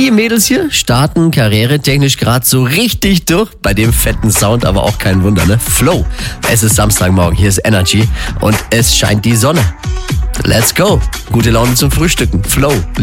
Die Mädels hier starten karrieretechnisch gerade so richtig durch. Bei dem fetten Sound aber auch kein Wunder, ne? Flow. Es ist Samstagmorgen, hier ist Energy und es scheint die Sonne. Let's go. Gute Laune zum Frühstücken. Flow.